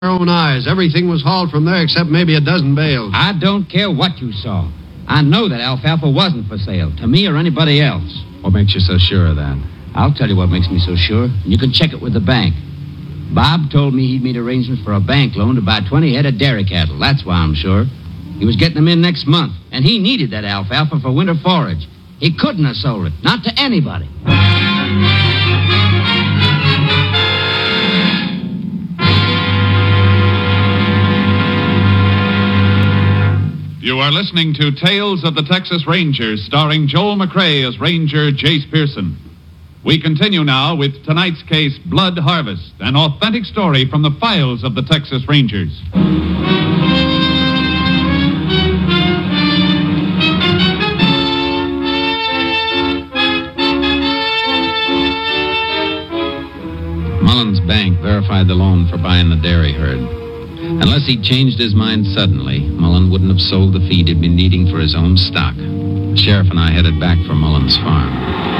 our own eyes. Everything was hauled from there except maybe a dozen bales. I don't care what you saw. I know that alfalfa wasn't for sale, to me or anybody else. What makes you so sure of that? I'll tell you what makes me so sure. You can check it with the bank. Bob told me he'd made arrangements for a bank loan to buy 20 head of dairy cattle. That's why I'm sure. He was getting them in next month, and he needed that alfalfa for winter forage. He couldn't have sold it, not to anybody. You are listening to Tales of the Texas Rangers, starring Joel McRae as Ranger Jace Pearson. We continue now with tonight's case, Blood Harvest, an authentic story from the files of the Texas Rangers. Mullins Bank verified the loan for buying the dairy herd. Unless he'd changed his mind suddenly, Mullen wouldn't have sold the feed he'd been needing for his own stock. The sheriff and I headed back for Mullen's farm.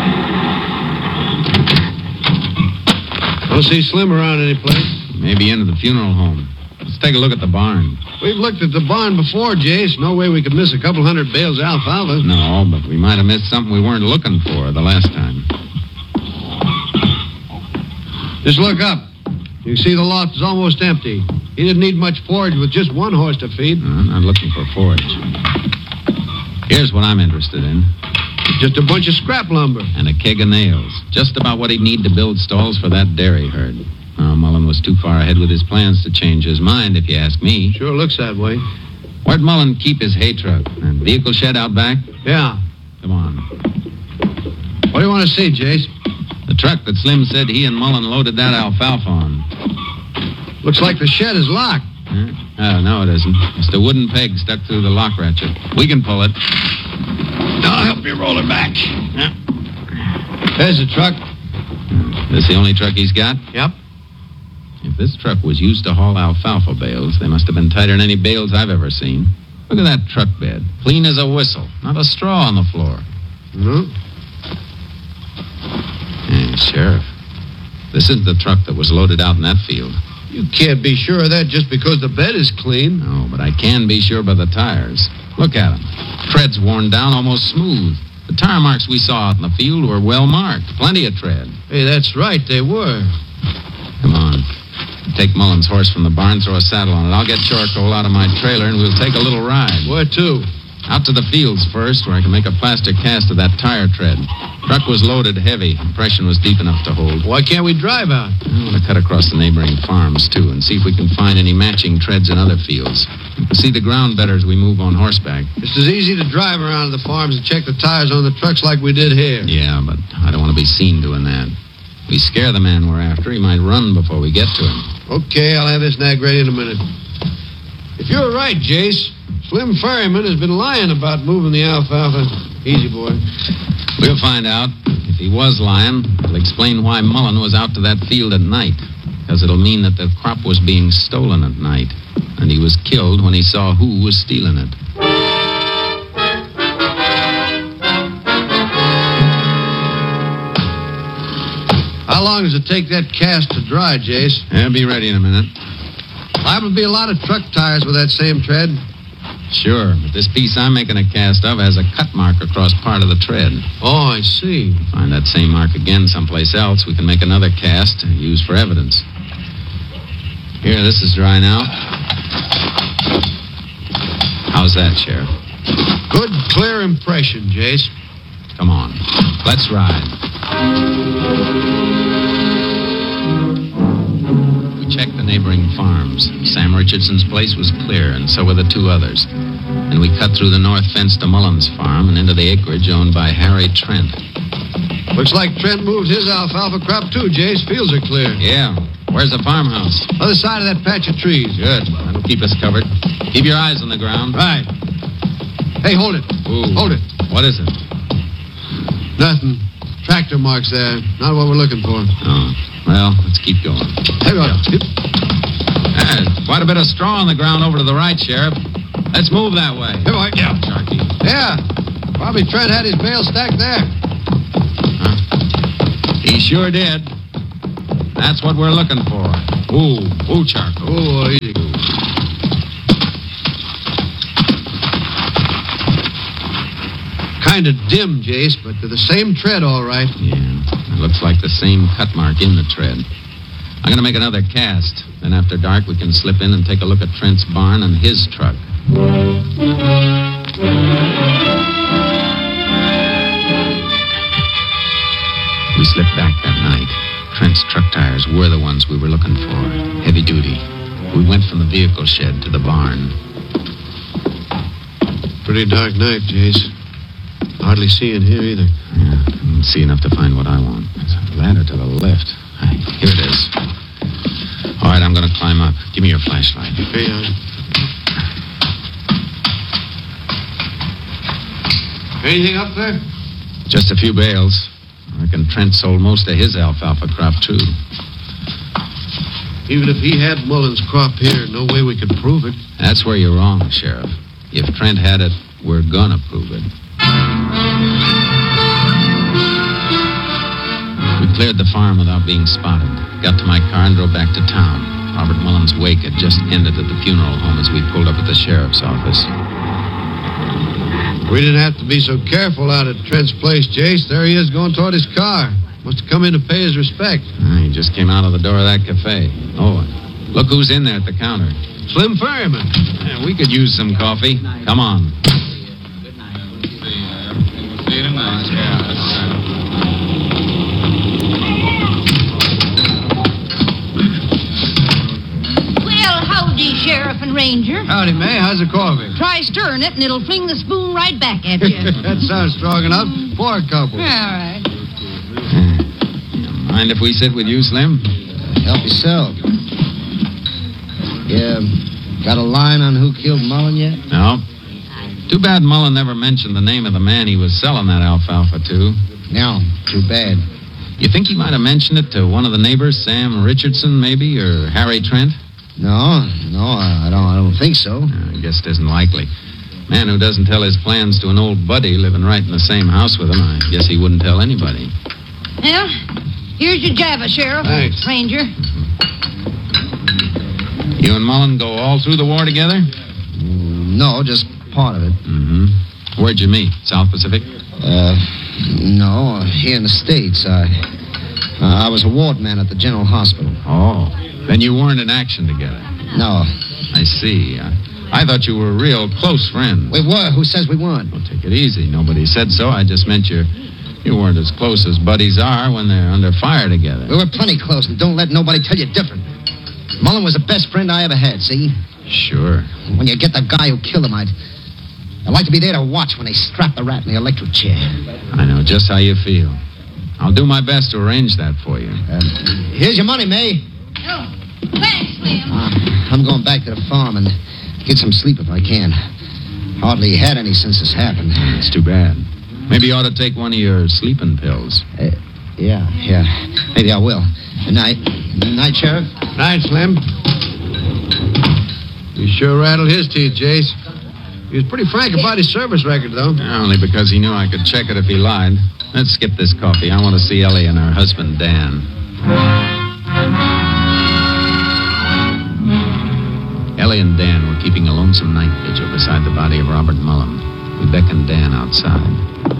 Don't see Slim around any place. Maybe into the funeral home. Let's take a look at the barn. We've looked at the barn before, Jace. No way we could miss a couple hundred bales of alfalfa. No, but we might have missed something we weren't looking for the last time. Just look up. You see the loft is almost empty. He didn't need much forage with just one horse to feed. I'm not looking for forage. Here's what I'm interested in. Just a bunch of scrap lumber. And a keg of nails. Just about what he'd need to build stalls for that dairy herd. Mullen was too far ahead with his plans to change his mind, if you ask me. Sure looks that way. Where'd Mullen keep his hay truck? That vehicle shed out back? Yeah. Come on. What do you want to see, Jace? The truck that Slim said he and Mullen loaded that alfalfa on. Looks like the shed is locked. Oh, no, it isn't. It's the wooden peg stuck through the lock ratchet. We can pull it. I'll help you roll it back. There's the truck. This the only truck he's got? Yep. If this truck was used to haul alfalfa bales, they must have been tighter than any bales I've ever seen. Look at that truck bed. Clean as a whistle. Not a straw on the floor. No. Hey, Sheriff. This is the truck that was loaded out in that field. You can't be sure of that just because the bed is clean. No, but I can be sure by the tires. Look at them. Tread's worn down almost smooth. The tire marks we saw out in the field were well marked. Plenty of tread. Hey, that's right, they were. Come on. Take Mullen's horse from the barn, throw a saddle on it. I'll get charcoal out of my trailer, and we'll take a little ride. Where to? Out to the fields first, where I can make a plaster cast of that tire tread. Truck was loaded heavy. Impression was deep enough to hold. Why can't we drive out? I want to cut across the neighboring farms, too, and see if we can find any matching treads in other fields. We can see the ground better as we move on horseback. It's as easy to drive around the farms and check the tires on the trucks like we did here. Yeah, but I don't want to be seen doing that. If we scare the man we're after, he might run before we get to him. Okay, I'll have this nag ready in a minute. If you're right, Jace, Slim Ferryman has been lying about moving the alfalfa. Easy, boy. We'll find out. If he was lying, it'll explain why Mullen was out to that field at night. Because it'll mean that the crop was being stolen at night. And he was killed when he saw who was stealing it. How long does it take that cast to dry, Jace? I'll be ready in a minute. Liable to be a lot of truck tires with that same tread. Sure, but this piece I'm making a cast of has a cut mark across part of the tread. Oh, I see. Find that same mark again someplace else, we can make another cast to use for evidence. Here, this is dry now. How's that, Sheriff? Good, clear impression, Jace. Come on, let's ride. We checked the neighboring farms. Sam Richardson's place was clear, and so were the two others. And we cut through the north fence to Mullen's farm and into the acreage owned by Harry Trent. Looks like Trent moved his alfalfa crop too, Jace. Fields are clear. Yeah. Where's the farmhouse? Other side of that patch of trees. Good. That'll keep us covered. Keep your eyes on the ground. Right. Hey, hold it. Ooh. Hold it. What is it? Nothing. Tractor marks there. Not what we're looking for. Oh. Well, let's keep going. Hey, go. There's quite a bit of straw on the ground over to the right, Sheriff. Let's move that way. Hey, boy. Yeah. Sharky. Yeah. Probably Trent had his bale stacked there. Huh? He sure did. That's what we're looking for. Oh, charcoal. Oh, easy. Kind of dim, Jace, but they're the same tread, all right. Yeah, it looks like the same cut mark in the tread. I'm going to make another cast. Then after dark, we can slip in and take a look at Trent's barn and his truck. We slipped back that night. Trent's truck tires were the ones we were looking for. Heavy duty. We went from the vehicle shed to the barn. Pretty dark night, Jace. Hardly see in here either. Yeah, I didn't see enough to find what I want. There's a ladder to the left. Here it is. All right, I'm going to climb up. Give me your flashlight. Hey, anything up there? Just a few bales. I reckon Trent sold most of his alfalfa crop, too. Even if he had Mullen's crop here, no way we could prove it. That's where you're wrong, Sheriff. If Trent had it, we're going to prove it. We cleared the farm without being spotted. Got to my car and drove back to town. Robert Mullen's wake had just ended at the funeral home as we pulled up at the sheriff's office. We didn't have to be so careful out at Trent's place, Jace. There he is going toward his car. Must have come in to pay his respect. He just came out of the door of that cafe. Oh, look who's in there at the counter. Slim Ferryman. Yeah, we could use some coffee. Come on. Well, howdy, Sheriff and Ranger. Howdy, May. How's the coffee? Try stirring it, and it'll fling the spoon right back at you. That sounds strong enough. Pour a couple. All right. Mind if we sit with you, Slim? Help yourself. Yeah, got a line on who killed Mullen yet? No. Too bad Mullen never mentioned the name of the man he was selling that alfalfa to. No, too bad. You think he might have mentioned it to one of the neighbors, Sam Richardson, maybe, or Harry Trent? No, I don't think so. I guess it isn't likely. Man who doesn't tell his plans to an old buddy living right in the same house with him, I guess he wouldn't tell anybody. Well, here's your Java, Sheriff. Thanks. Ranger. You and Mullen go all through the war together? No, just part of it. Mm-hmm. Where'd you meet? South Pacific? No, here in the States. I was a ward man at the General Hospital. Oh, then you weren't in action together. No. I see. I thought you were real close friends. We were. Who says we weren't? Well, take it easy. Nobody said so. I just meant you weren't as close as buddies are when they're under fire together. We were plenty close, and don't let nobody tell you different. Mullen was the best friend I ever had, see? Sure. When you get the guy who killed him, I'd like to be there to watch when they strap the rat in the electric chair. I know just how you feel. I'll do my best to arrange that for you. Here's your money, May. Oh, thanks, Slim. I'm going back to the farm and get some sleep if I can. Hardly had any since this happened. It's too bad. Maybe you ought to take one of your sleeping pills. Yeah. Maybe I will. Good night. Good night, Sheriff. Night, Slim. You sure rattled his teeth, Jace. He was pretty frank about his service record, though. Only because he knew I could check it if he lied. Let's skip this coffee. I want to see Ellie and her husband, Dan. Ellie and Dan were keeping a lonesome night vigil beside the body of Robert Mullen. We beckoned Dan outside.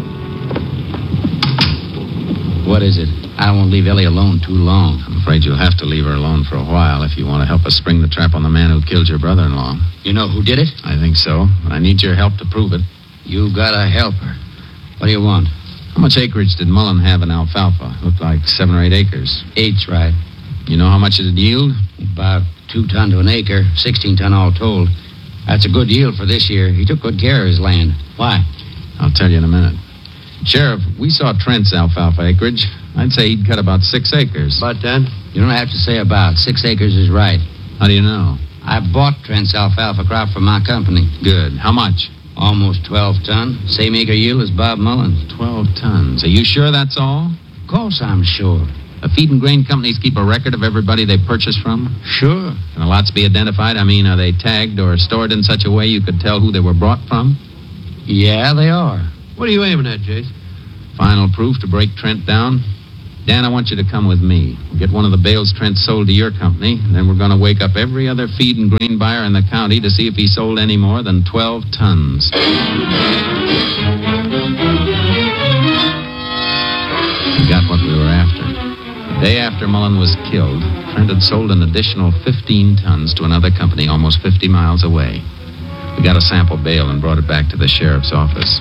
What is it? I don't want to leave Ellie alone too long. I'm afraid you'll have to leave her alone for a while if you want to help us spring the trap on the man who killed your brother-in-law. You know who did it? I think so, but I need your help to prove it. You gotta help her. What do you want? How much acreage did Mullen have in alfalfa? Looked like 7 or 8 acres. 8's right. You know how much it'd yield? About 2 ton to an acre, 16 ton all told. That's a good yield for this year. He took good care of his land. Why? I'll tell you in a minute. Sheriff, we saw Trent's alfalfa acreage. I'd say he'd cut about 6 acres. About that? You don't have to say about. 6 acres is right. How do you know? I bought Trent's alfalfa crop from my company. Good. How much? Almost 12 ton. Same acre yield as Bob Mullen's. 12 tons. Are you sure that's all? Of course I'm sure. The feed and grain companies keep a record of everybody they purchase from? Sure. Can the lots be identified? I mean, are they tagged or stored in such a way you could tell who they were brought from? Yeah, they are. What are you aiming at, Jace? Final proof to break Trent down? Dan, I want you to come with me. Get one of the bales Trent sold to your company, and then we're going to wake up every other feed and grain buyer in the county to see if he sold any more than 12 tons. We got what we were after. The day after Mullen was killed, Trent had sold an additional 15 tons to another company almost 50 miles away. We got a sample bale and brought it back to the sheriff's office.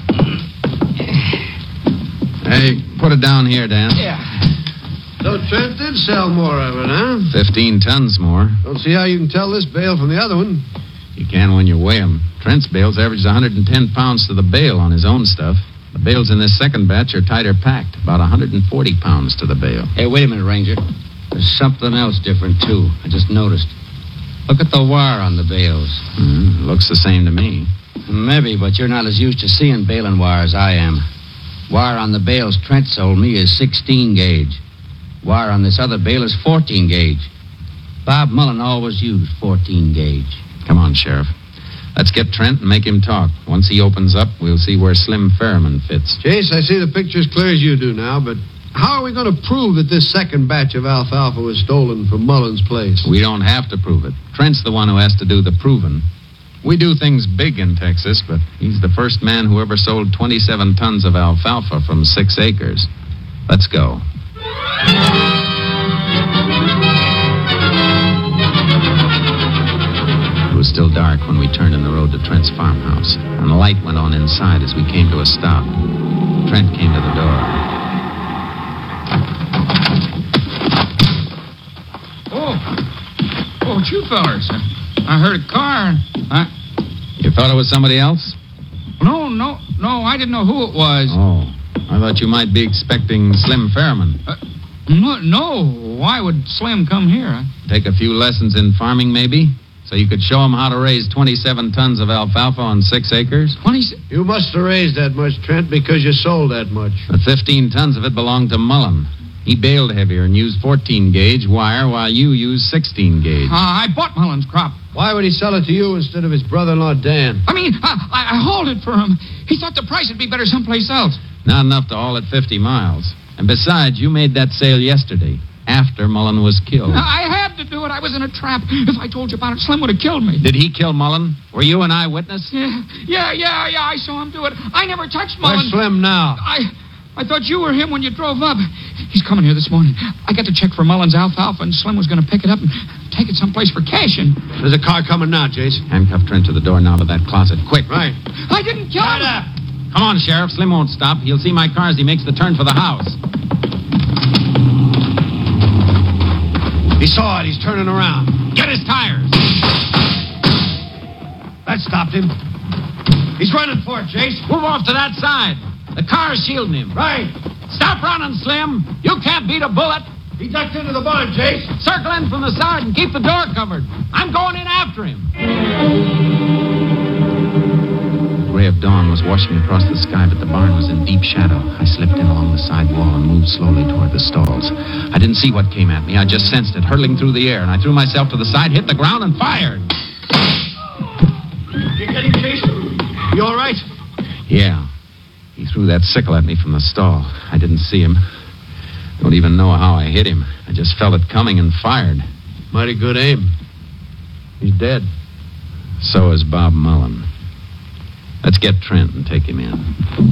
Hey, put it down here, Dan. Yeah. So Trent did sell more of it, huh? 15 tons more. Don't see how you can tell this bale from the other one. You can when you weigh them. Trent's bales averages 110 pounds to the bale on his own stuff. The bales in this second batch are tighter packed, about 140 pounds to the bale. Hey, wait a minute, Ranger. There's something else different, too. I just noticed. Look at the wire on the bales. Looks the same to me. Maybe, but you're not as used to seeing baling wire as I am. Wire on the bales Trent sold me is 16 gauge. Wire on this other bale is 14 gauge. Bob Mullen always used 14 gauge. Come on, Sheriff. Let's get Trent and make him talk. Once he opens up, we'll see where Slim Fairman fits. Chase, I see the picture as clear as you do now, but how are we going to prove that this second batch of alfalfa was stolen from Mullen's place? We don't have to prove it. Trent's the one who has to do the proving. We do things big in Texas, but he's the first man who ever sold 27 tons of alfalfa from 6 acres. Let's go. It was still dark when we turned in the road to Trent's farmhouse, and the light went on inside as we came to a stop. Trent came to the door. Oh, it's you fellers. I heard a car. You thought it was somebody else? No, I didn't know who it was. Oh, I thought you might be expecting Slim Fairman. No, why would Slim come here? Take a few lessons in farming, maybe? So you could show him how to raise 27 tons of alfalfa on 6 acres? You must have raised that much, Trent, because you sold that much. But 15 tons of it belonged to Mullen. He baled heavier and used 14-gauge wire while you used 16-gauge. I bought Mullen's crop. Why would he sell it to you instead of his brother-in-law, Dan? I hauled it for him. He thought the price would be better someplace else. Not enough to haul it 50 miles. And besides, you made that sale yesterday, after Mullen was killed. I had to do it. I was in a trap. If I told you about it, Slim would have killed me. Did he kill Mullen? Were you an eyewitness? Yeah, I saw him do it. I never touched Mullen. Where's Slim now? I thought you were him when you drove up. He's coming here this morning. I got to check for Mullen's alfalfa, and Slim was going to pick it up and take it someplace for cashing. There's a car coming now, Jason. Handcuff Trent to the door now to that closet. Quick. Right. I didn't kill him. Come on, Sheriff. Slim won't stop. He'll see my car as he makes the turn for the house. He saw it. He's turning around. Get his tires. That stopped him. He's running for it, Jace. Move off to that side. The car's shielding him. Right. Stop running, Slim. You can't beat a bullet. He ducked into the barn, Jace. Circle in from the side and keep the door covered. I'm going in after him. The gray of dawn was washing across the sky, but the barn was in deep shadow. I slipped in along the side wall and moved slowly toward the stalls. I didn't see what came at me. I just sensed it hurtling through the air, and I threw myself to the side, hit the ground, and fired. Did you get him, Jason? You all right? Yeah. He threw that sickle at me from the stall. I didn't see him. Don't even know how I hit him. I just felt it coming and fired. Mighty good aim. He's dead. So is Bob Mullen. Let's get Trent and take him in.